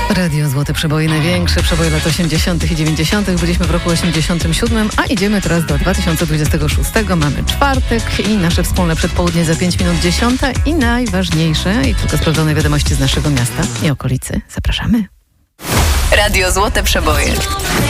Radio Złote Przeboje, największe przeboje lat 80. i 90. Byliśmy w roku 87, a idziemy teraz do 2026. Mamy czwartek i nasze wspólne przedpołudnie za 5 minut 10 i najważniejsze i tylko sprawdzone wiadomości z naszego miasta i okolicy. Zapraszamy. Radio Złote Przeboje.